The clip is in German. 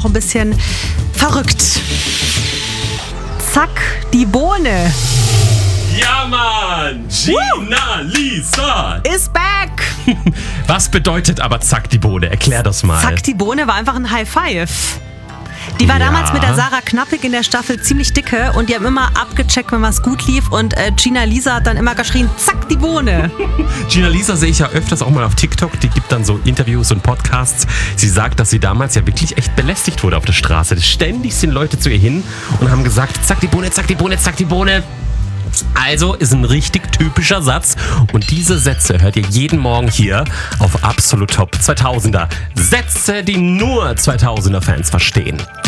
auch ein bisschen verrückt. Zack, die Bohne. Ja, Mann! Gina Lisa! Is back! Was bedeutet aber Zack die Bohne? Erklär das mal. Zack, die Bohne war einfach ein High Five. Die war damals mit der Sarah Knappig in der Staffel ziemlich dicke und die haben immer abgecheckt, wenn was gut lief und Gina Lisa hat dann immer geschrien, zack, die Bohne. Gina Lisa sehe ich ja öfters auch mal auf TikTok, die gibt dann so Interviews und Podcasts. Sie sagt, dass sie damals ja wirklich echt belästigt wurde auf der Straße. Ständig sind Leute zu ihr hin und haben gesagt, zack die Bohne, zack die Bohne, zack die Bohne. Also ist ein richtig typischer Satz und diese Sätze hört ihr jeden Morgen hier auf Absolut Top 2000er. Sätze, die nur 2000er Fans verstehen.